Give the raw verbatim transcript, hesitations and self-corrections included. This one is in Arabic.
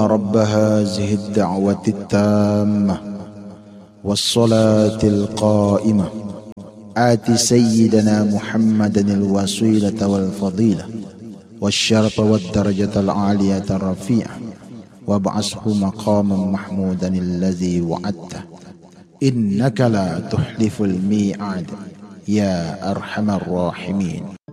رب هذه الدعوة التامة والصلاة القائمة آت سيدنا محمدا الوسيلة والفضيلة والشرف والدرجة العالية الرفيعة وابعثه مقاما محمودا الذي وعدته إنك لا تخلف الميعاد يا أرحم الراحمين.